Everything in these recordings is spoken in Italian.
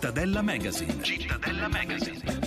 Cittadella Magazine. Cittadella Magazine.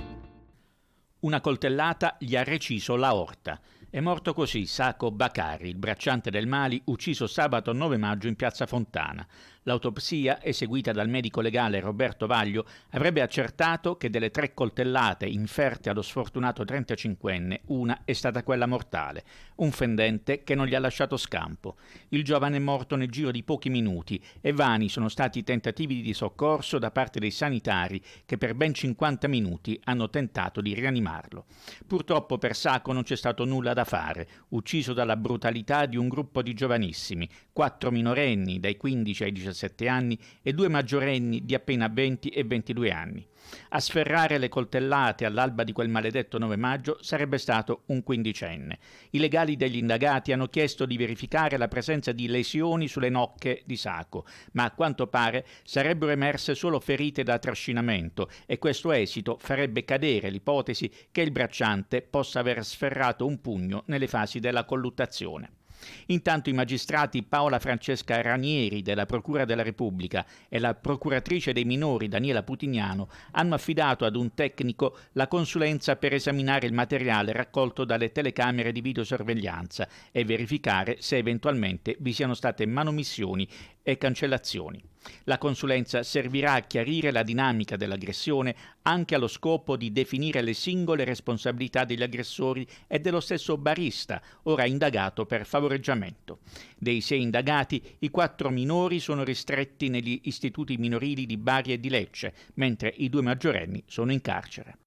Una coltellata gli ha reciso l'aorta. È morto così Sako Bakari, il bracciante del Mali, ucciso sabato 9 maggio in piazza Fontana. L'autopsia, eseguita dal medico legale Roberto Vaglio, avrebbe accertato che delle 3 coltellate inferte allo sfortunato 35enne, una è stata quella mortale, un fendente che non gli ha lasciato scampo. Il giovane è morto nel giro di pochi minuti e vani sono stati i tentativi di soccorso da parte dei sanitari che per ben 50 minuti hanno tentato di rianimarlo. Purtroppo per Sako non c'è stato nulla da fare, ucciso dalla brutalità di un gruppo di giovanissimi, 4 minorenni dai 15 ai 17 anni e 2 maggiorenni di appena 20 e 22 anni. A sferrare le coltellate all'alba di quel maledetto 9 maggio sarebbe stato un quindicenne. I legali degli indagati hanno chiesto di verificare la presenza di lesioni sulle nocche di Sako, ma a quanto pare sarebbero emerse solo ferite da trascinamento e questo esito farebbe cadere l'ipotesi che il bracciante possa aver sferrato un pugno nelle fasi della colluttazione. Intanto i magistrati Paola Francesca Ranieri della Procura della Repubblica e la procuratrice dei minori Daniela Putignano hanno affidato ad un tecnico la consulenza per esaminare il materiale raccolto dalle telecamere di videosorveglianza e verificare se eventualmente vi siano state manomissioni e cancellazioni. La consulenza servirà a chiarire la dinamica dell'aggressione anche allo scopo di definire le singole responsabilità degli aggressori e dello stesso barista, ora indagato per favoreggiamento. Dei 6 indagati, i 4 minori sono ristretti negli istituti minorili di Bari e di Lecce, mentre i 2 maggiorenni sono in carcere.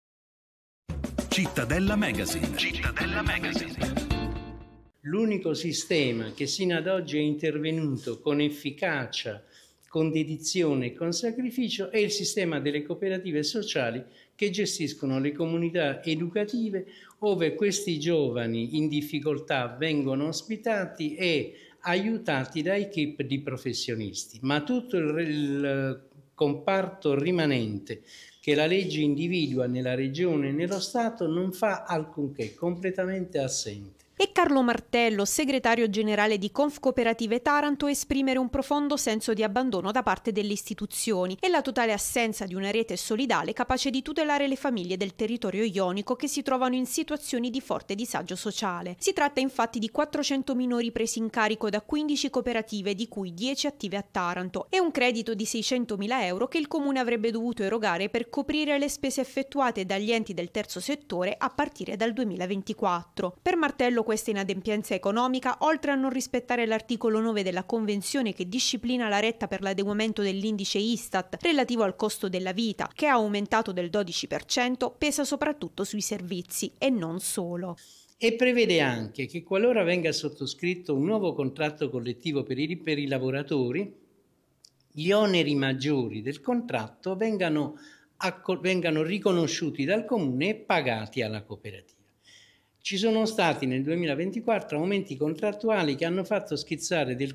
Cittadella Magazine. Cittadella Magazine. L'unico sistema che sino ad oggi è intervenuto con efficacia, con dedizione e con sacrificio è il sistema delle cooperative sociali che gestiscono le comunità educative ove questi giovani in difficoltà vengono ospitati e aiutati da equip di professionisti. Ma tutto il comparto rimanente che la legge individua nella regione e nello Stato non fa alcunché, completamente assente. E Carlo Martello, segretario generale di Confcooperative Taranto, esprimere un profondo senso di abbandono da parte delle istituzioni e la totale assenza di una rete solidale capace di tutelare le famiglie del territorio ionico che si trovano in situazioni di forte disagio sociale. Si tratta infatti di 400 minori presi in carico da 15 cooperative, di cui 10 attive a Taranto, e un credito di 600.000 euro che il comune avrebbe dovuto erogare per coprire le spese effettuate dagli enti del terzo settore a partire dal 2024. Per Martello questa inadempienza economica, oltre a non rispettare l'articolo 9 della Convenzione che disciplina la retta per l'adeguamento dell'indice Istat relativo al costo della vita, che ha aumentato del 12%, pesa soprattutto sui servizi e non solo. E prevede anche che qualora venga sottoscritto un nuovo contratto collettivo per i lavoratori, gli oneri maggiori del contratto vengano riconosciuti dal comune e pagati alla cooperativa. Ci sono stati nel 2024 aumenti contrattuali che hanno fatto schizzare del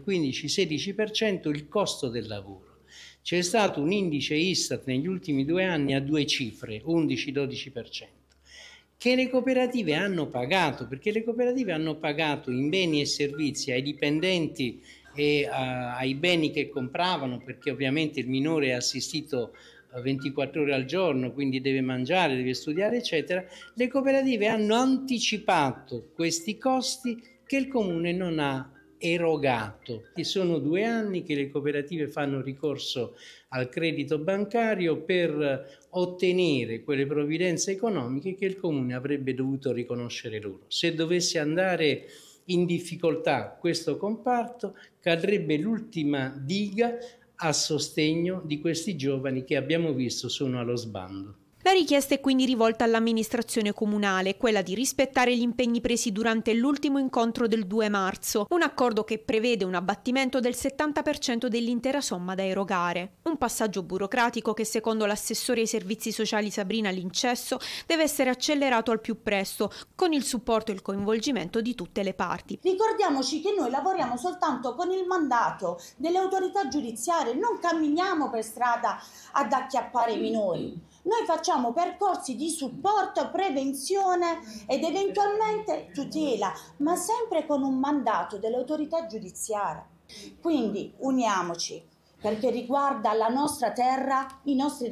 15-16% il costo del lavoro. C'è stato un indice Istat negli ultimi 2 anni a 2 cifre, 11-12%, che le cooperative hanno pagato, perché le cooperative hanno pagato in beni e servizi ai dipendenti e ai beni che compravano, perché ovviamente il minore è assistito 24 ore al giorno, quindi deve mangiare, deve studiare, eccetera. Le cooperative hanno anticipato questi costi che il comune non ha erogato. E sono 2 anni che le cooperative fanno ricorso al credito bancario per ottenere quelle provvidenze economiche che il comune avrebbe dovuto riconoscere loro. Se dovesse andare in difficoltà questo comparto, cadrebbe l'ultima diga a sostegno di questi giovani che abbiamo visto sono allo sbando. La richiesta è quindi rivolta all'amministrazione comunale, quella di rispettare gli impegni presi durante l'ultimo incontro del 2 marzo, un accordo che prevede un abbattimento del 70% dell'intera somma da erogare. Un passaggio burocratico che, secondo l'assessore ai servizi sociali Sabrina Lincesso, deve essere accelerato al più presto, con il supporto e il coinvolgimento di tutte le parti. Ricordiamoci che noi lavoriamo soltanto con il mandato delle autorità giudiziarie, non camminiamo per strada ad acchiappare i minori. Noi facciamo percorsi di supporto, prevenzione ed eventualmente tutela, ma sempre con un mandato dell'autorità giudiziaria. Quindi uniamoci, perché riguarda la nostra terra, i nostri